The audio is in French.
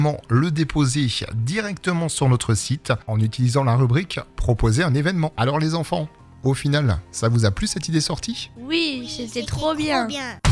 Comment le déposer directement sur notre site en utilisant la rubrique Proposer un événement. Alors les enfants, au final, ça vous a plu cette idée sortie ? Oui, c'était trop bien.